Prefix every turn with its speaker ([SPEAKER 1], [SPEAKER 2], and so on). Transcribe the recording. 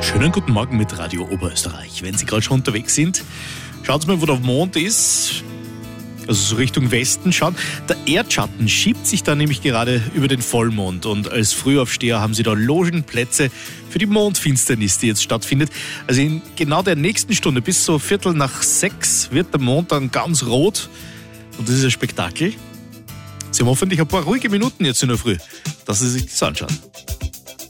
[SPEAKER 1] Schönen guten Morgen mit Radio Oberösterreich. Wenn Sie gerade schon unterwegs sind, schaut mal, wo der Mond ist. Also so Richtung Westen schauen. Der Erdschatten schiebt sich da nämlich gerade über den Vollmond. Und als Frühaufsteher haben Sie da Logenplätze für die Mondfinsternis, die jetzt stattfindet. Also in genau der nächsten Stunde, bis so 5:45, wird der Mond dann ganz rot. Und das ist ein Spektakel. Sie haben hoffentlich ein paar ruhige Minuten jetzt in der Früh, dass Sie sich das anschauen.